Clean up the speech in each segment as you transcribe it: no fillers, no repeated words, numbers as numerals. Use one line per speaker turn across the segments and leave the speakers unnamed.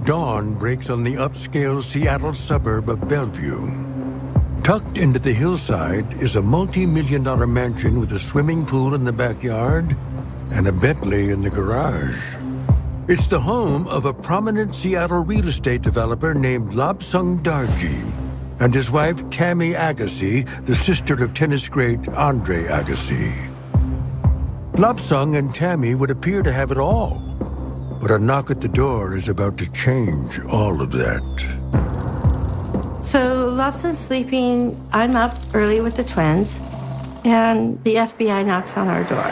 Dawn breaks on the upscale Seattle suburb of Bellevue. Tucked into the hillside is a multi-million-dollar mansion with a swimming pool in the backyard and a Bentley in the garage. It's the home of a prominent Seattle real estate developer named Lobsang Darji and his wife Tammy Agassi, the sister of tennis great Andre Agassi. Lobsang and Tammy would appear to have it all, but a knock at the door is about to change all of that.
So Lobsang's sleeping, I'm up early with the twins, and the FBI knocks on our door.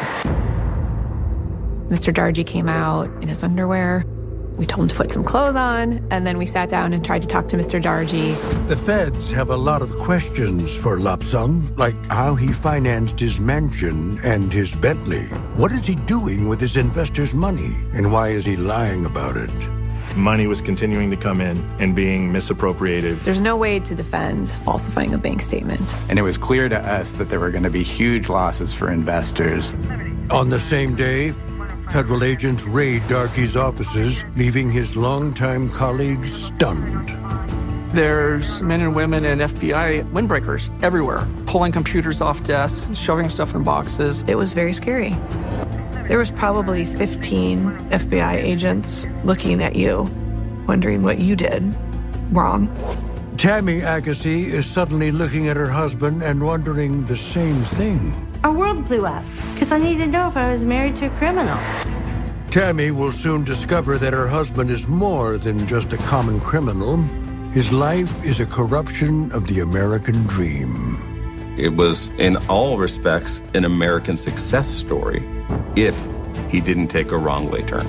Mr. Darji came out in his underwear. We told him to put some clothes on, and then we sat down and tried to talk to Mr. Darji.
The feds have a lot of questions for Lobsang, like how he financed his mansion and his Bentley. What is he doing with his investors' money, and why is he lying about it?
Money was continuing to come in and being misappropriated.
There's no way to defend falsifying a bank statement.
And it was clear to us that there were going to be huge losses for investors.
On the same day, federal agents raid Darji's offices, leaving his longtime colleagues stunned.
There's men and women and FBI windbreakers everywhere, pulling computers off desks, shoving stuff in boxes.
It was very scary. There was probably 15 FBI agents looking at you, wondering what you did wrong.
Tammy Agassi is suddenly looking at her husband and wondering the same thing.
Our world blew up because I needed to know if I was married to a criminal.
Tammy will soon discover that her husband is more than just a common criminal. His life is a corruption of the American dream.
It was, in all respects, an American success story if he didn't take a wrong-way turn.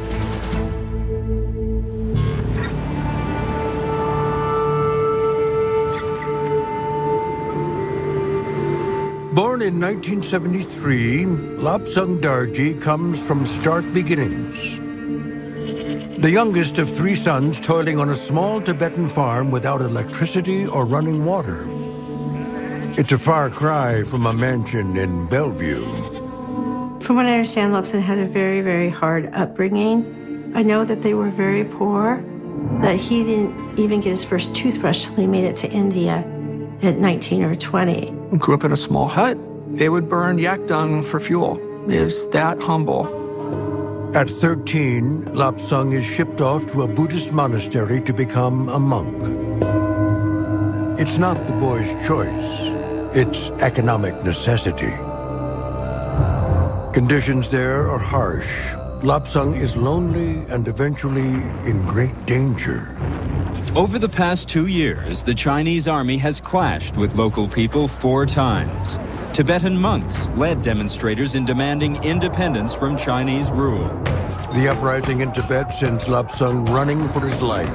Born in 1973, Lobsang Darji comes from stark beginnings. The youngest of three sons toiling on a small Tibetan farm without electricity or running water. It's a far cry from a mansion in Bellevue.
From what I understand, Lobsang had a very, very hard upbringing. I know that they were very poor, that he didn't even get his first toothbrush till he made it to India at 19 or 20.
Grew up in a small hut. They would burn yak dung for fuel. It was that humble.
At 13, Lobsang is shipped off to a Buddhist monastery to become a monk. It's not the boy's choice. It's economic necessity. Conditions there are harsh. Lobsang is lonely and eventually in great danger.
Over the past 2 years, the Chinese army has clashed with local people 4 times. Tibetan monks led demonstrators in demanding independence from Chinese rule.
The uprising in Tibet sends Lobsang running for his life.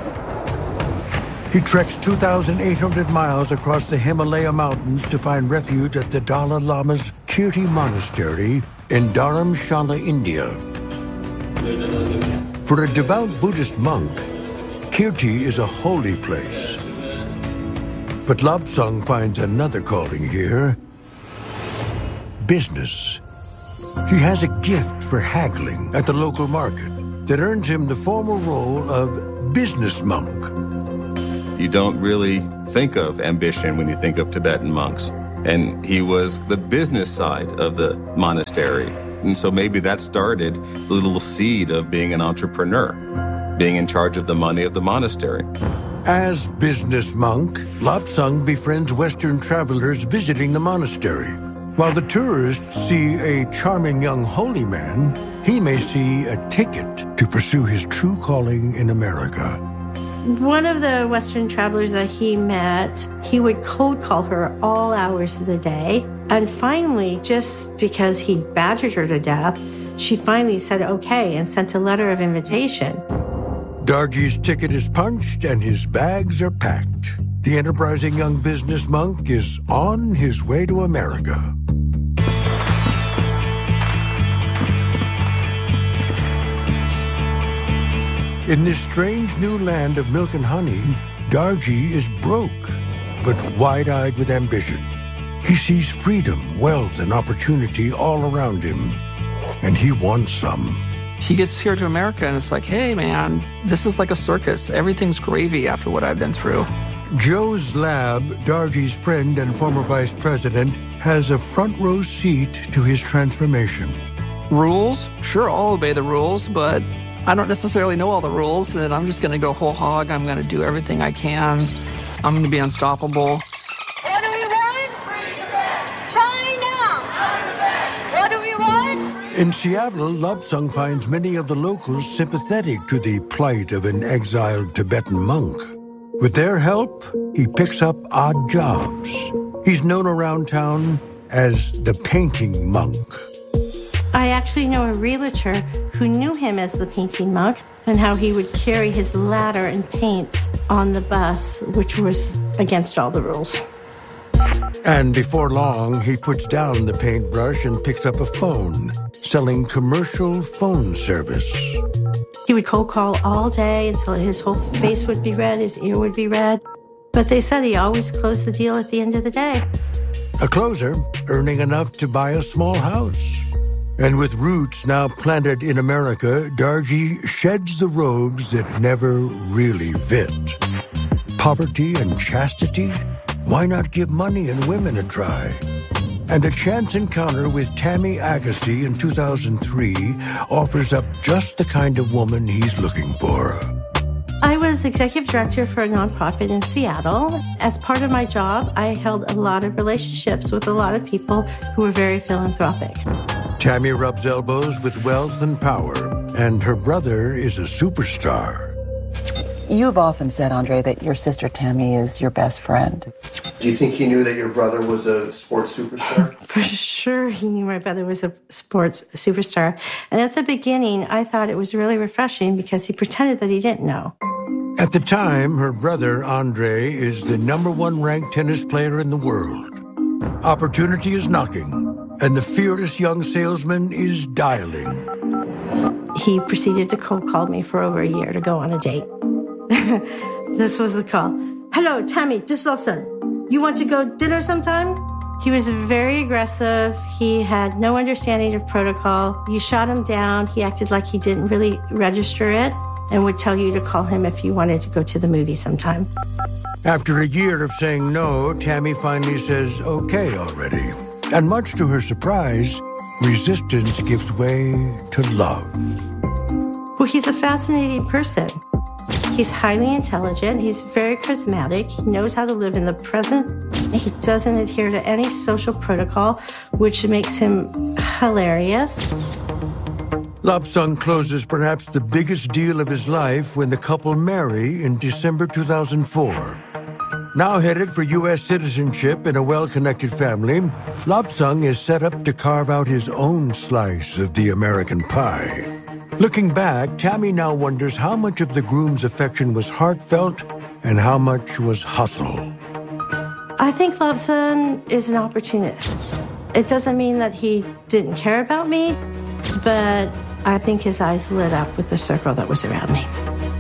He treks 2,800 miles across the Himalaya mountains to find refuge at the Dalai Lama's Kirti Monastery in Dharamshala, India. For a devout Buddhist monk, Kirti is a holy place. But Lobsang finds another calling here: business. He has a gift for haggling at the local market that earns him the formal role of business monk.
You don't really think of ambition when you think of Tibetan monks. And he was the business side of the monastery. And so maybe that started the little seed of being an entrepreneur, being in charge of the money of the monastery.
As business monk, Lobsang befriends Western travelers visiting the monastery. While the tourists see a charming young holy man, he may see a ticket to pursue his true calling in America.
One of the Western travelers that he met, he would cold call her all hours of the day. And finally, just because he'd badgered her to death, she finally said okay and sent a letter of invitation.
Darji's ticket is punched and his bags are packed. The enterprising young business monk is on his way to America. In this strange new land of milk and honey, Darji is broke, but wide-eyed with ambition. He sees freedom, wealth, and opportunity all around him, and he wants some.
He gets here to America and it's like, hey, man, this is like a circus. Everything's gravy after what I've been through.
Joe's lab, Dargie's friend and former vice president, has a front row seat to his transformation.
Rules? Sure, I'll obey the rules, but I don't necessarily know all the rules, and I'm just going to go whole hog. I'm going to do everything I can. I'm going to be unstoppable.
What do we want? China! What do we want?
In Seattle, Lobsang finds many of the locals sympathetic to the plight of an exiled Tibetan monk. With their help, he picks up odd jobs. He's known around town as the painting monk.
I actually know a realtor who knew him as the painting monk and how he would carry his ladder and paints on the bus, which was against all the rules.
And before long, he puts down the paintbrush and picks up a phone, selling commercial phone service.
He would cold call all day until his whole face would be red, his ear would be red. But they said he always closed the deal at the end of the day.
A closer, earning enough to buy a small house. And with roots now planted in America, Dargie sheds the robes that never really fit. Poverty and chastity? Why not give money and women a try? And a chance encounter with Tammy Agassi in 2003 offers up just the kind of woman he's looking for.
I was executive director for a nonprofit in Seattle. As part of my job, I held a lot of relationships with a lot of people who were very philanthropic.
Tammy rubs elbows with wealth and power, and her brother is a superstar.
You've often said, Andre, that your sister Tammy is your best friend.
Do you think he knew that your brother was a sports superstar?
For sure, he knew my brother was a sports superstar. And at the beginning, I thought it was really refreshing because he pretended that he didn't know.
At the time, her brother, Andre, is the #1 ranked tennis player in the world. Opportunity is knocking, and the fearless young salesman is dialing.
He proceeded to cold call me for over a year to go on a date. This was the call. Hello, Tammy, this is Lobsang. You want to go dinner sometime? He was very aggressive. He had no understanding of protocol. You shot him down. He acted like he didn't really register it and would tell you to call him if you wanted to go to the movie sometime.
After a year of saying no, Tammy finally says okay already. And much to her surprise, resistance gives way to love.
Well, he's a fascinating person. He's highly intelligent. He's very charismatic. He knows how to live in the present. He doesn't adhere to any social protocol, which makes him hilarious.
Lobsang closes perhaps the biggest deal of his life when the couple marry in December 2004. Now headed for U.S. citizenship in a well-connected family, Lobsang is set up to carve out his own slice of the American pie. Looking back, Tammy now wonders how much of the groom's affection was heartfelt and how much was hustle.
I think Lobsang is an opportunist. It doesn't mean that he didn't care about me, but I think his eyes lit up with the circle that was around me.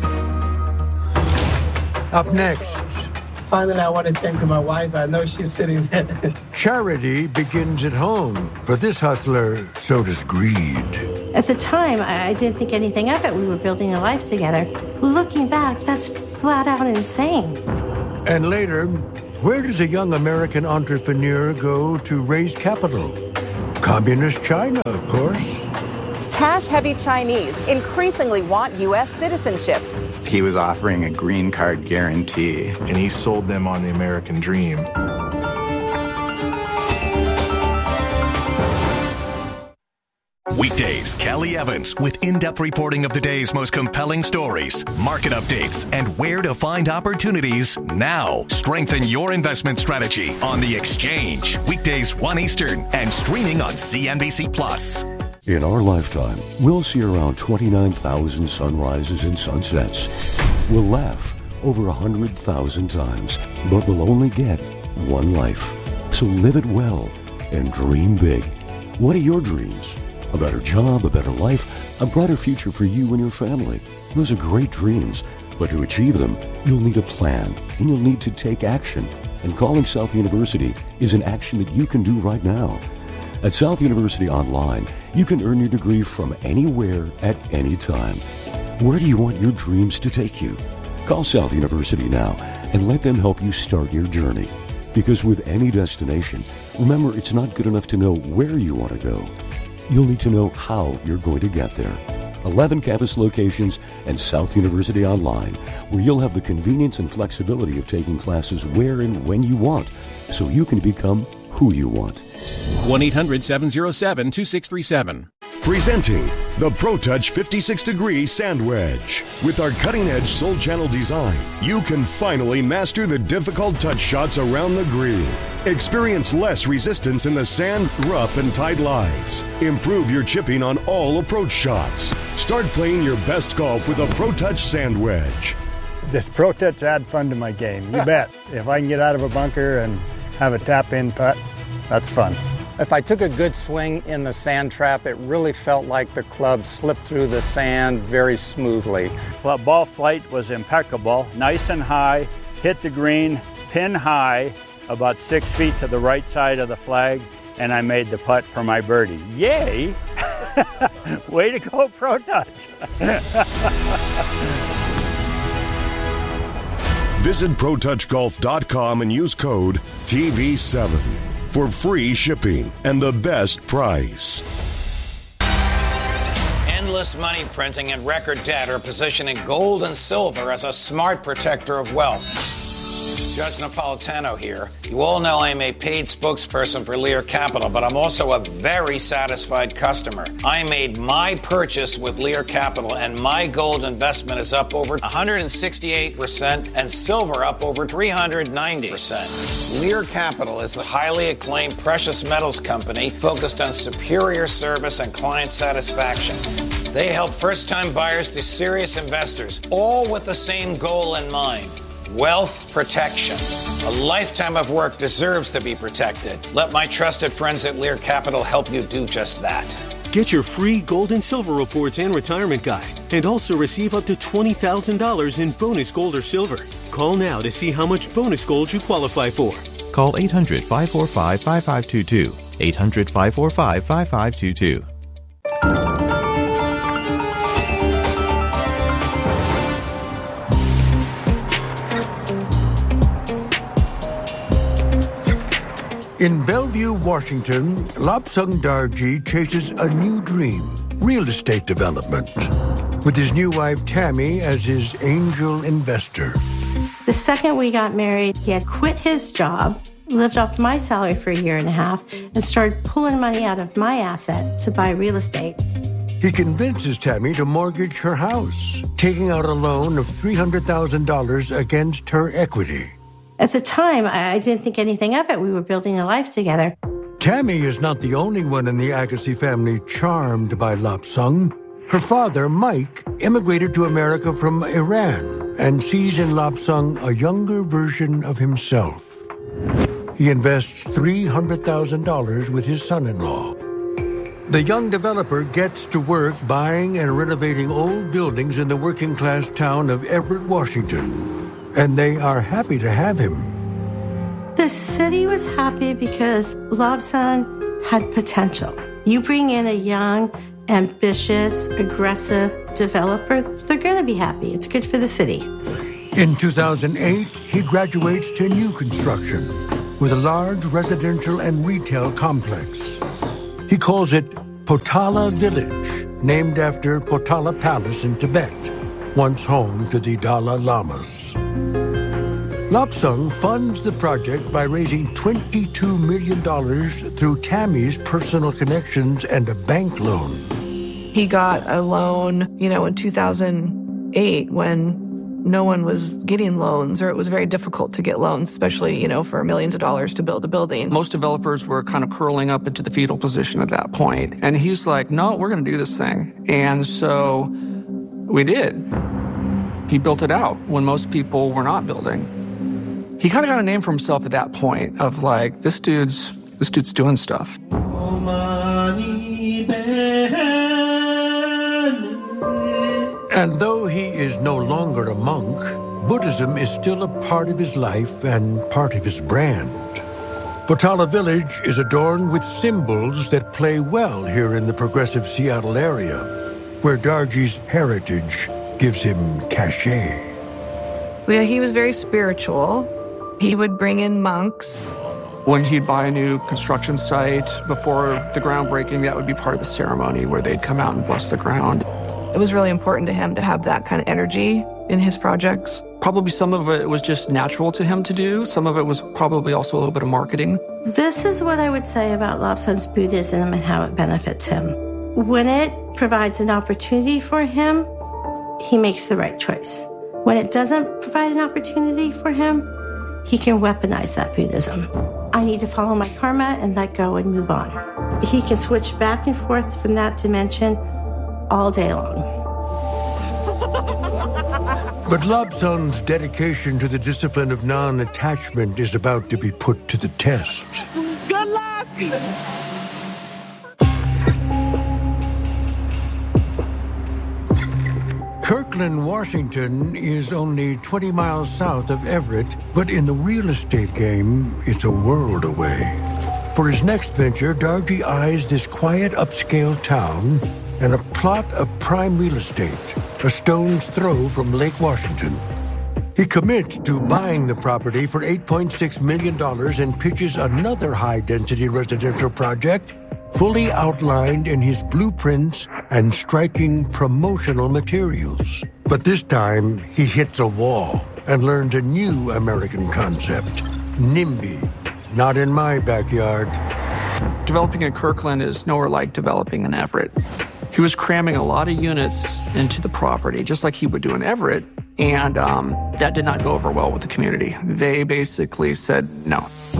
Up next.
Finally, I want to thank my wife. I know she's sitting there.
Charity begins at home. For this hustler, so does greed.
At the time, I didn't think anything of it. We were building a life together. Looking back, that's flat out insane.
And later, where does a young American entrepreneur go to raise capital? Communist China, of course.
Cash-heavy Chinese increasingly want U.S. citizenship.
He was offering a green card guarantee.
And he sold them on the American dream.
Weekdays, Kelly Evans with in-depth reporting of the day's most compelling stories, market updates, and where to find opportunities now. Strengthen your investment strategy on The Exchange. Weekdays 1 Eastern and streaming on CNBC+.
In our lifetime, we'll see around 29,000 sunrises and sunsets. We'll laugh over 100,000 times, but we'll only get one life. So live it well and dream big. What are your dreams? A better job, a better life, a brighter future for you and your family. Those are great dreams, but to achieve them, you'll need a plan, and you'll need to take action. And calling South University is an action that you can do right now. At South University Online, you can earn your degree from anywhere at any time. Where do you want your dreams to take you? Call South University now and let them help you start your journey. Because with any destination, remember, it's not good enough to know where you want to go. You'll need to know how you're going to get there. 11 campus locations and South University Online, where you'll have the convenience and flexibility of taking classes where and when you want, so you can become who you want.
1-800-707-2637.
Presenting the ProTouch 56-degree sand wedge. With our cutting-edge Soul Channel design, you can finally master the difficult touch shots around the green. Experience less resistance in the sand, rough, and tight lies. Improve your chipping on all approach shots. Start playing your best golf with a ProTouch sand wedge.
This ProTouch add fun to my game, you bet. If I can get out of a bunker and have a tap-in putt, that's fun.
If I took a good swing in the sand trap, it really felt like the club slipped through the sand very smoothly.
Well, ball flight was impeccable, nice and high, hit the green, pin high, about 6 feet to the right side of the flag, and I made the putt for my birdie. Yay! Way to go, ProTouch!
Visit ProTouchGolf.com and use code TV7 for free shipping and the best price.
Endless money printing and record debt are positioning gold and silver as a smart protector of wealth. Judge Napolitano here. You all know I'm a paid spokesperson for Lear Capital, but I'm also a very satisfied customer. I made my purchase with Lear Capital, and my gold investment is up over 168% and silver up over 390%. Lear Capital is the highly acclaimed precious metals company focused on superior service and client satisfaction. They help first-time buyers to serious investors, all with the same goal in mind. Wealth protection. A lifetime of work deserves to be protected. Let my trusted friends at Lear Capital help you do just that.
Get your free gold and silver reports and retirement guide, and also receive up to $20,000 in bonus gold or silver. Call now to see how much bonus gold you qualify for.
Call 800-545-5522. 800-545-5522.
In Bellevue, Washington, Lobsang Darji chases a new dream, real estate development, with his new wife Tammy as his angel investor.
The second we got married, he had quit his job, lived off my salary for a year and a half, and started pulling money out of my asset to buy real estate.
He convinces Tammy to mortgage her house, taking out a loan of $300,000 against her equity.
At the time, I didn't think anything of it. We were building a life together.
Tammy is not the only one in the Agassi family charmed by Lobsang. Her father, Mike, immigrated to America from Iran and sees in Lobsang a younger version of himself. He invests $300,000 with his son-in-law. The young developer gets to work buying and renovating old buildings in the working-class town of Everett, Washington. And they are happy to have him.
The city was happy because Lobsang had potential. You bring in a young, ambitious, aggressive developer, they're going to be happy. It's good for the city.
In 2008, he graduates to new construction with a large residential and retail complex. He calls it Potala Village, named after Potala Palace in Tibet, once home to the Dalai Lamas. Lobsang funds the project by raising $22 million through Tammy's personal connections and a bank loan.
He got a loan, in 2008 when no one was getting loans, or it was very difficult to get loans, especially, for millions of dollars to build a building.
Most developers were kind of curling up into the fetal position at that point. And he's like, no, we're going to do this thing. And so we did. He built it out when most people were not building. He kind of got a name for himself at that point of like, this dude's doing stuff.
And though he is no longer a monk, Buddhism is still a part of his life and part of his brand. Potala Village is adorned with symbols that play well here in the progressive Seattle area, where Dargie's heritage gives him cachet.
Yeah, he was very spiritual. He would bring in monks.
When he'd buy a new construction site, before the groundbreaking, that would be part of the ceremony where they'd come out and bless the ground.
It was really important to him to have that kind of energy in his projects.
Probably some of it was just natural to him to do. Some of it was probably also a little bit of marketing.
This is what I would say about Lobsang's Buddhism and how it benefits him. When it provides an opportunity for him, he makes the right choice. When it doesn't provide an opportunity for him, he can weaponize that Buddhism. I need to follow my karma and let go and move on. He can switch back and forth from that dimension all day long.
But Lobsang's dedication to the discipline of non-attachment is about to be put to the test.
Good luck!
Kirkland, Washington is only 20 miles south of Everett, but in the real estate game, it's a world away. For his next venture, Dargie eyes this quiet upscale town and a plot of prime real estate, a stone's throw from Lake Washington. He commits to buying the property for $8.6 million and pitches another high-density residential project, fully outlined in his blueprints and striking promotional materials. But this time, he hits a wall and learns a new American concept, NIMBY, not in my backyard.
Developing in Kirkland is nowhere like developing in Everett. He was cramming a lot of units into the property, just like he would do in Everett, and that did not go over well with the community. They basically said no.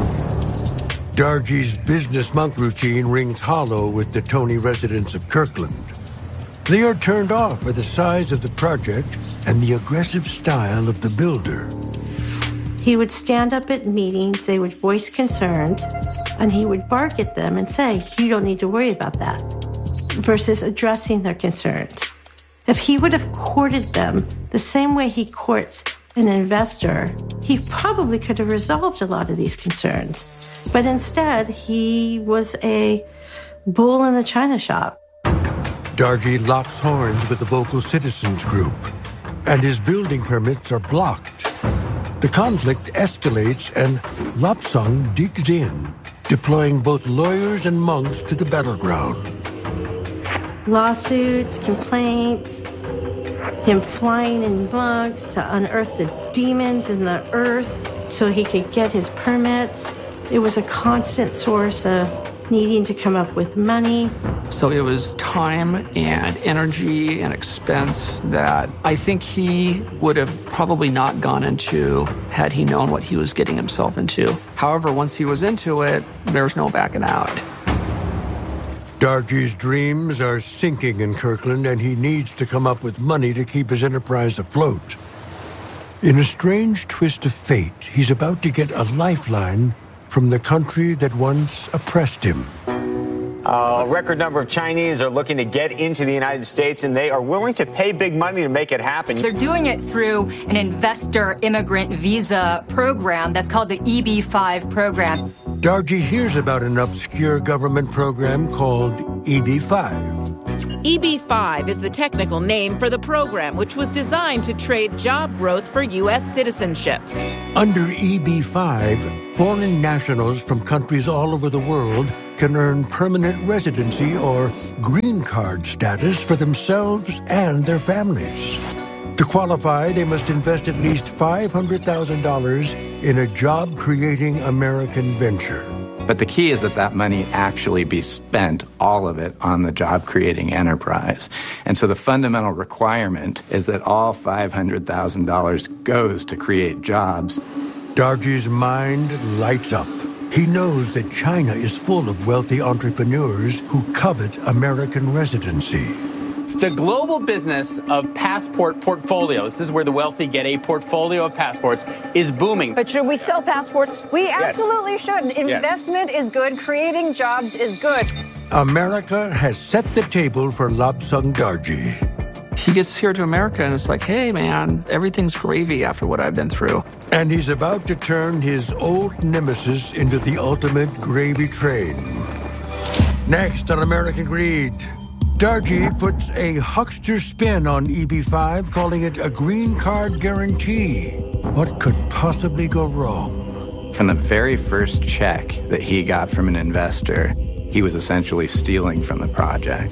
Dargie's business monk routine rings hollow with the Tony residents of Kirkland. They are turned off by the size of the project and the aggressive style of the builder.
He would stand up at meetings, they would voice concerns, and he would bark at them and say, you don't need to worry about that, versus addressing their concerns. If he would have courted them the same way he courts an investor, he probably could have resolved a lot of these concerns. But instead, he was a bull in the china shop.
Dargie locks horns with the Vocal Citizens Group, and his building permits are blocked. The conflict escalates, and Lobsang digs in, deploying both lawyers and monks to the battleground.
Lawsuits, complaints, him flying in bugs to unearth the demons in the earth so he could get his permits. It was a constant source of needing to come up with money.
So it was time and energy and expense that I think he would have probably not gone into had he known what he was getting himself into. However, once he was into it, there's no backing out.
Dargie's dreams are sinking in Kirkland, and he needs to come up with money to keep his enterprise afloat. In a strange twist of fate, he's about to get a lifeline from the country that once oppressed him.
A record number of Chinese are looking to get into the United States, and they are willing to pay big money to make it happen.
They're doing it through an investor immigrant visa program that's called the EB-5 program.
Dargie hears about an obscure government program called EB-5.
EB-5 is the technical name for the program, which was designed to trade job growth for U.S. citizenship.
Under EB-5, foreign nationals from countries all over the world can earn permanent residency or green card status for themselves and their families. To qualify, they must invest at least $500,000 in a job-creating American venture.
But the key is that that money actually be spent, all of it, on the job-creating enterprise. And so the fundamental requirement is that all $500,000 goes to create jobs.
Dargie's mind lights up. He knows that China is full of wealthy entrepreneurs who covet American residency.
The global business of passport portfolios, this is where the wealthy get a portfolio of passports, is booming.
But should we sell passports? We
Yes.
absolutely should. Investment is good. Creating jobs is good.
America has set the table for Lobsang Dargie.
He gets here to America and it's like, hey, man, everything's gravy after what I've been through.
And he's about to turn his old nemesis into the ultimate gravy train. Next on American Greed, Darji puts a huckster spin on EB5, calling it a green card guarantee. What could possibly go wrong?
From the very first check that he got from an investor, he was essentially stealing from the project.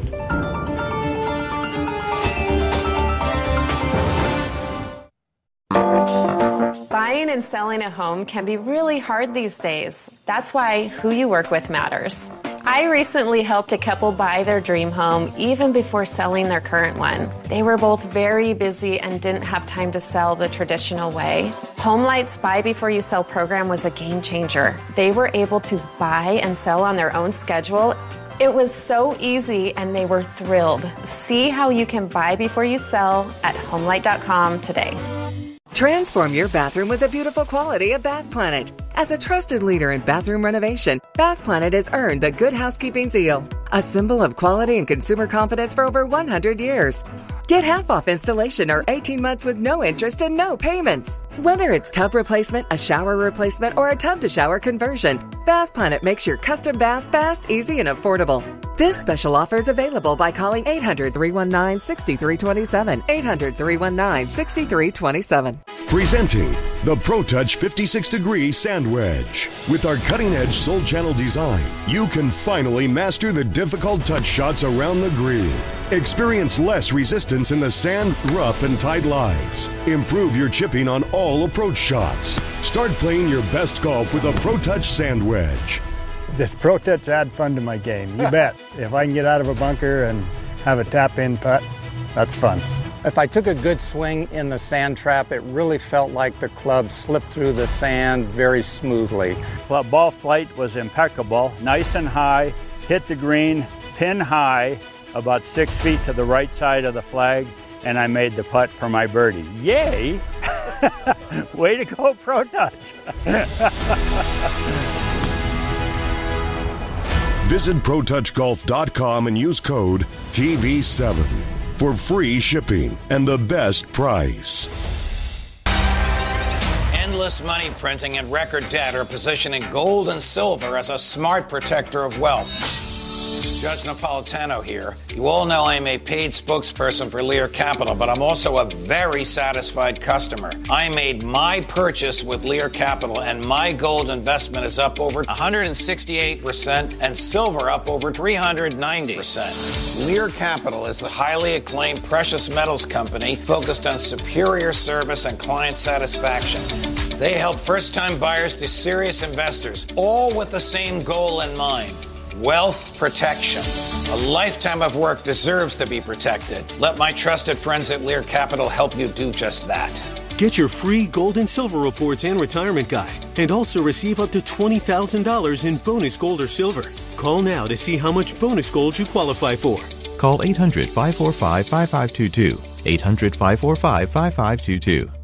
Buying and selling a home can be really hard these days. That's why who you work with matters. I recently helped a couple buy their dream home even before selling their current one. They were both very busy and didn't have time to sell the traditional way. HomeLight's Buy Before You Sell program was a game changer. They were able to buy and sell on their own schedule. It was so easy and they were thrilled. See how you can buy before you sell at HomeLight.com today.
Transform your bathroom with the beautiful quality of Bath Planet. As a trusted leader in bathroom renovation, Bath Planet has earned the Good Housekeeping seal, a symbol of quality and consumer confidence for over 100 years. Get half off installation or 18 months with no interest and no payments. Whether it's tub replacement, a shower replacement, or a tub-to-shower conversion, Bath Planet makes your custom bath fast, easy, and affordable. This special offer is available by calling 800-319-6327, 800-319-6327.
Presenting the ProTouch 56-degree Sand Wedge. With our cutting-edge Soul Channel design, you can finally master the difficult touch shots around the green. Experience less resistance in the sand, rough, and tight lies. Improve your chipping on all approach shots. Start playing your best golf with a ProTouch Sand Wedge.
This ProTouch add fun to my game, you bet. If I can get out of a bunker and have a tap-in putt, that's fun.
If I took a good swing in the sand trap, it really felt like the club slipped through the sand very smoothly.
Ball flight was impeccable, nice and high, hit the green, pin high, about 6 feet to the right side of the flag, and I made the putt for my birdie. Yay! Way to go, ProTouch!
Visit ProTouchGolf.com and use code TV7 for free shipping and the best price.
Endless money printing and record debt are positioning gold and silver as a smart protector of wealth. Judge Napolitano here. You all know I'm a paid spokesperson for Lear Capital, but I'm also a very satisfied customer. I made my purchase with Lear Capital, and my gold investment is up over 168% and silver up over 390%. Lear Capital is the highly acclaimed precious metals company focused on superior service and client satisfaction. They help first-time buyers to serious investors, all with the same goal in mind. Wealth protection. A lifetime of work deserves to be protected. Let my trusted friends at Lear Capital help you do just that.
Get your free gold and silver reports and retirement guide, and also receive up to $20,000 in bonus gold or silver. Call now to see how much bonus gold you qualify for.
Call 800-545-5522. 800-545-5522.